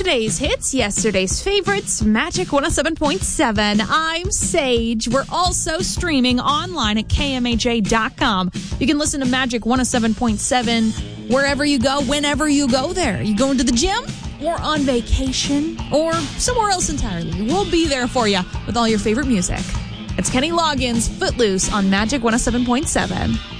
Today's hits, yesterday's favorites, Magic 107.7. I'm Sage. We're also streaming online at KMAJ.com. You can listen to Magic 107.7 wherever you go, whenever you go there. You going to the gym or on vacation or somewhere else entirely. We'll be there for you with all your favorite music. It's Kenny Loggins, Footloose on Magic 107.7.